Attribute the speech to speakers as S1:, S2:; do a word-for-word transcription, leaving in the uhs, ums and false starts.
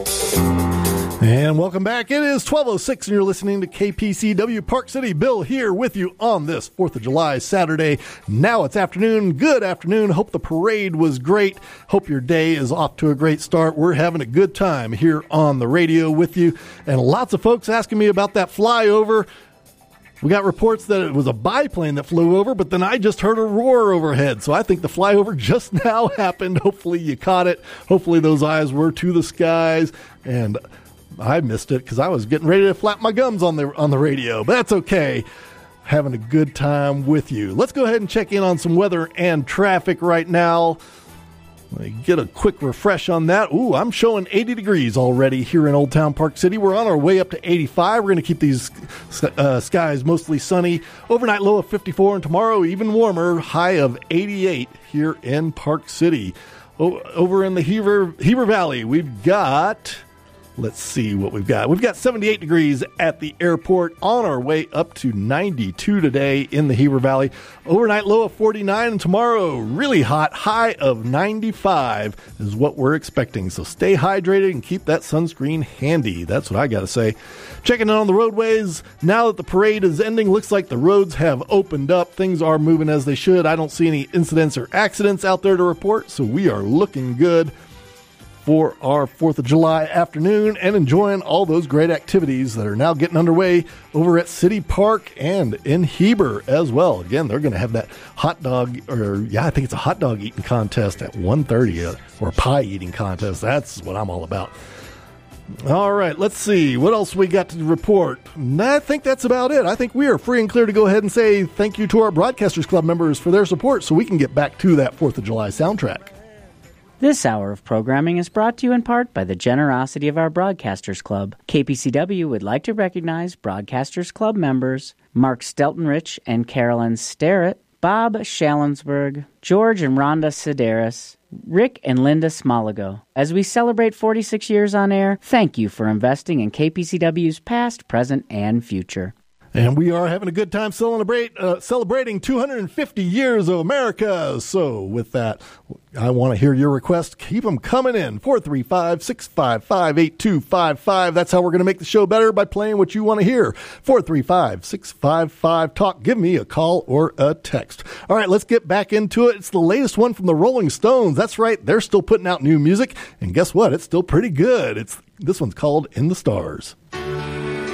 S1: And welcome back. It is twelve oh six and you're listening to K P C W Park City. Bill here with you on this fourth of July Saturday. Now it's afternoon. Good afternoon. Hope the parade was great. Hope your day is off to a great start. We're having a good time here on the radio with you. And lots of folks asking me about that flyover. We got reports that it was a biplane that flew over, but then I just heard a roar overhead. So I think the flyover just now happened. Hopefully you caught it. Hopefully those eyes were to the skies. And I missed it because I was getting ready to flap my gums on the on the radio. But that's okay. Having a good time with you. Let's go ahead and check in on some weather and traffic right now. Let me get a quick refresh on that. Ooh, I'm showing eighty degrees already here in Old Town Park City. We're on our way up to eighty-five. We're going to keep these uh, skies mostly sunny. Overnight low of fifty-four, and tomorrow even warmer, high of eighty-eight here in Park City. O- over in the Heber, Heber Valley, we've got... Let's see what we've got. We've got seventy-eight degrees at the airport, on our way up to ninety-two today in the Heber Valley. Overnight low of forty-nine, and tomorrow really hot, high of ninety-five is what we're expecting. So stay hydrated and keep that sunscreen handy. That's what I got to say. Checking in on the roadways. Now that the parade is ending, looks like the roads have opened up. Things are moving as they should. I don't see any incidents or accidents out there to report, so we are looking good for our fourth of July afternoon and enjoying all those great activities that are now getting underway over at City Park and in Heber as well. Again, they're going to have that hot dog, or yeah, I think it's a hot dog eating contest at one thirty, uh, or a pie eating contest. That's what I'm all about. All right, let's see. What else we got to report? I think that's about it. I think we are free and clear to go ahead and say thank you to our Broadcasters Club members for their support so we can get back to that fourth of July soundtrack.
S2: This hour of programming is brought to you in part by the generosity of our Broadcasters Club. K P C W would like to recognize Broadcasters Club members Mark Steltenrich and Carolyn Starrett, Bob Shallensberg, George and Rhonda Sedaris, Rick and Linda Smoligo. As we celebrate forty-six years on air, thank you for investing in K P C W's past, present, and future.
S1: And we are having a good time celebrate, uh, celebrating two hundred fifty years of America. So with that, I want to hear your request. Keep them coming in. four three five, six five five, eight two five five. That's how we're going to make the show better, by playing what you want to hear. four three five, six five five, talk. Give me a call or a text. All right, let's get back into it. It's the latest one from the Rolling Stones. That's right. They're still putting out new music. And guess what? It's still pretty good. It's This one's called In the Stars.